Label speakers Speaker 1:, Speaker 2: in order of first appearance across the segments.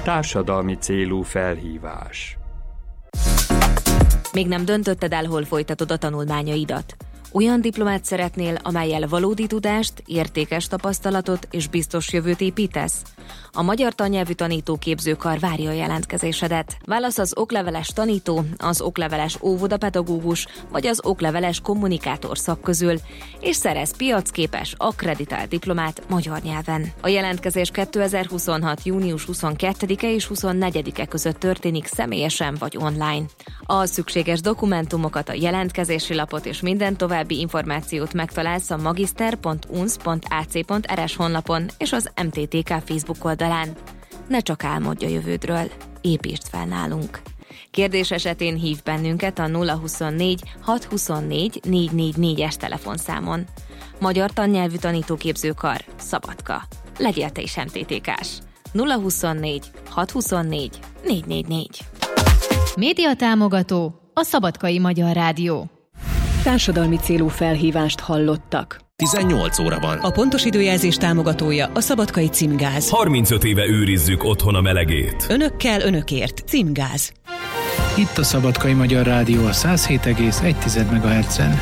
Speaker 1: Társadalmi célú felhívás.
Speaker 2: Még nem döntötted el, hol folytatod a tanulmányaidat? Olyan diplomát szeretnél, amellyel valódi tudást, értékes tapasztalatot és biztos jövőt építesz? A Magyar Tannyelvű Tanítóképzőkar várja a jelentkezésedet. Válasz az okleveles tanító, az okleveles óvodapedagógus vagy az okleveles kommunikátor szak közül, és szerez piacképes, akkreditált diplomát magyar nyelven. A jelentkezés 2026. június 22-e és 24-e között történik személyesen vagy online. A szükséges dokumentumokat, a jelentkezési lapot és minden további információt megtalálsz a magister.unsz.ac.rs honlapon és az MTTK Facebook oldalán. Ne csak álmodj a jövődről, építsd fel nálunk. Kérdés esetén hív bennünket a 024 624 444-es telefonszámon. Magyar Tannyelvű Tanítóképzőkar, Szabadka. Legyél te is MTTK-s. 024 624 444.
Speaker 3: Média támogató, a Szabadkai Magyar Rádió.
Speaker 4: Társadalmi célú felhívást hallottak.
Speaker 5: 18 óra van.
Speaker 6: A pontos időjelzés támogatója a Szabadkai Címgáz.
Speaker 5: 35 éve őrizzük otthon a melegét.
Speaker 6: Önökkel, önökért. Címgáz.
Speaker 7: Itt a Szabadkai Magyar Rádió a 107,1 MHz-en.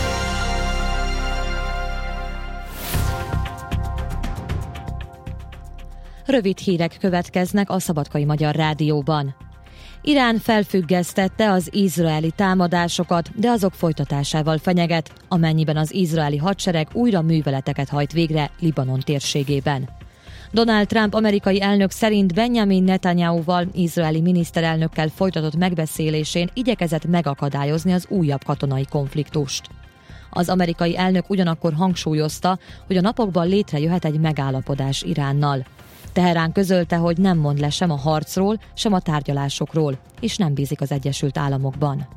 Speaker 8: Rövid hírek következnek a Szabadkai Magyar Rádióban. Irán felfüggesztette az izraeli támadásokat, de azok folytatásával fenyeget, amennyiben az izraeli hadsereg újra műveleteket hajt végre Libanon térségében. Donald Trump amerikai elnök szerint Benjamin Netanyahuval, izraeli miniszterelnökkel folytatott megbeszélésén igyekezett megakadályozni az újabb katonai konfliktust. Az amerikai elnök ugyanakkor hangsúlyozta, hogy a napokban létrejöhet egy megállapodás Iránnal. Teherán közölte, hogy nem mond le sem a harcról, sem a tárgyalásokról, és nem bízik az Egyesült Államokban.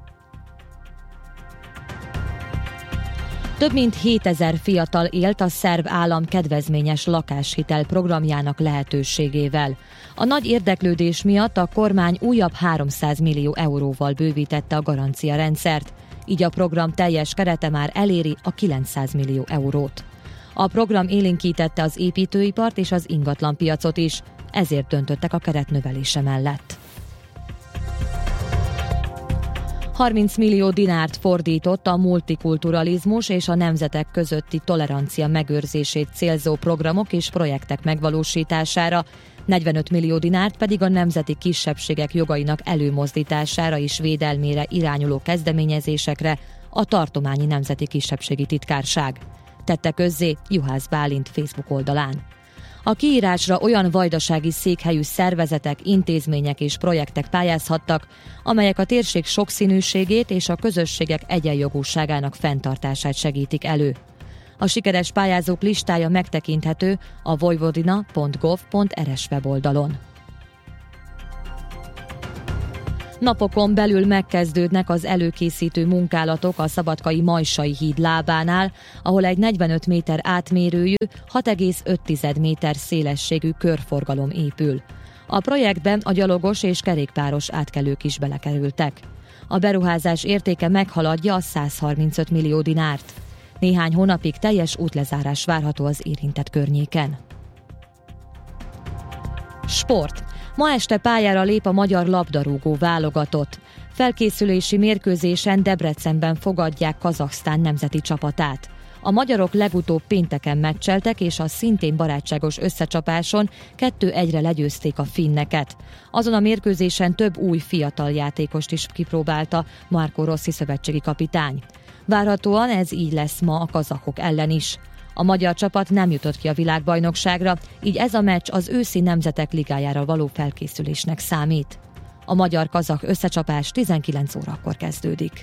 Speaker 8: Több mint 7000 fiatal élt a szerb állam kedvezményes lakáshitel programjának lehetőségével. A nagy érdeklődés miatt a kormány újabb 300 millió euróval bővítette a garanciarendszert, így a program teljes kerete már eléri a 900 millió eurót. A program élénkítette az építőipart és az ingatlanpiacot is, ezért döntöttek a keret növelése mellett. 30 millió dinárt fordított a multikulturalizmus és a nemzetek közötti tolerancia megőrzését célzó programok és projektek megvalósítására, 45 millió dinárt pedig a nemzeti kisebbségek jogainak előmozdítására és védelmére irányuló kezdeményezésekre a Tartományi Nemzeti Kisebbségi Titkárság. Tette közzé Juhász Bálint Facebook oldalán. A kiírásra olyan vajdasági székhelyű szervezetek, intézmények és projektek pályázhattak, amelyek a térség sokszínűségét és a közösségek egyenjogúságának fenntartását segítik elő. A sikeres pályázók listája megtekinthető a vojvodina.gov.rs weboldalon. Napokon belül megkezdődnek az előkészítő munkálatok a szabadkai Majsai híd lábánál, ahol egy 45 méter átmérőjű, 6,5 méter szélességű körforgalom épül. A projektben a gyalogos és kerékpáros átkelők is belekerültek. A beruházás értéke meghaladja a 135 millió dinárt. Néhány hónapig teljes útlezárás várható az érintett környéken. Sport. Ma este pályára lép a magyar labdarúgó válogatott. Felkészülési mérkőzésen Debrecenben fogadják Kazahsztán nemzeti csapatát. A magyarok legutóbb pénteken meccseltek, és a szintén barátságos összecsapáson 2-1-re legyőzték a finneket. Azon a mérkőzésen több új fiatal játékost is kipróbálta Marco Rossi szövetségi kapitány. Várhatóan ez így lesz ma a kazahok ellen is. A magyar csapat nem jutott ki a világbajnokságra, így ez a meccs az őszi nemzetek ligájára való felkészülésnek számít. A magyar-kazah összecsapás 19 órakor kezdődik.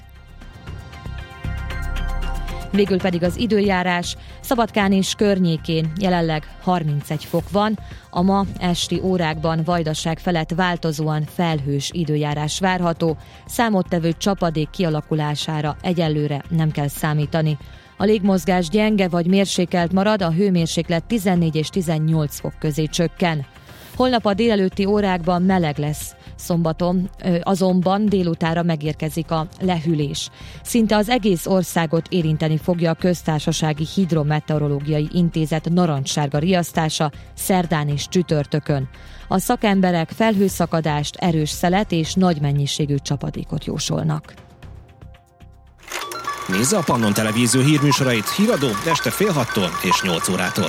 Speaker 8: Végül pedig az időjárás. Szabadkán és környékén jelenleg 31 fok van, a ma esti órákban Vajdaság felett változóan felhős időjárás várható, számottevő csapadék kialakulására egyelőre nem kell számítani. A légmozgás gyenge vagy mérsékelt marad, a hőmérséklet 14 és 18 fok közé csökken. Holnap a délelőtti órákban meleg lesz, Szombaton azonban délutára megérkezik a lehűlés. Szinte az egész országot érinteni fogja a Köztársasági Hidrometeorológiai Intézet narancssárga riasztása szerdán és csütörtökön. A szakemberek felhőszakadást, erős szelet és nagy mennyiségű csapadékot jósolnak.
Speaker 5: Nézze a Pannon Televízió hírműsorait híradó este fél 6-tól és 8 órától.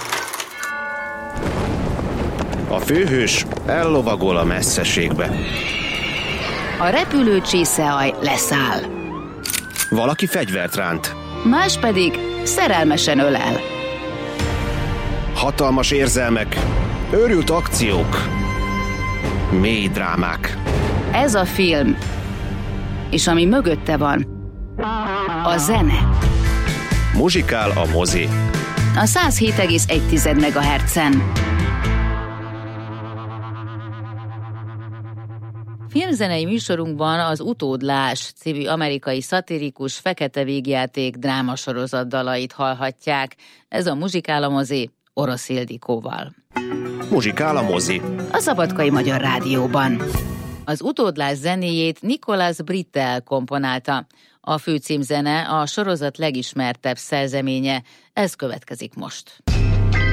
Speaker 9: A főhős ellovagol a messzeségbe.
Speaker 10: A repülő csíszeaj leszáll.
Speaker 9: Valaki fegyvert ránt.
Speaker 10: Más pedig szerelmesen ölel.
Speaker 9: Hatalmas érzelmek, őrült akciók, mély drámák.
Speaker 10: Ez a film, és ami mögötte van, a zene.
Speaker 9: Muzsikál a mozi.
Speaker 10: A 107,1 MHz-en. Filmzenei műsorunkban az Utódlás című amerikai szatirikus fekete vígjáték drámasorozat dalait hallhatják. Ez a Muzsikál a mozi Orosz Ildikóval.
Speaker 9: Muzsikál a mozi.
Speaker 10: A Szabadkai Magyar Rádióban. Az Utódlás zenéjét Nicolas Britell komponálta. A főcímzene a sorozat legismertebb szerzeménye, ez következik most.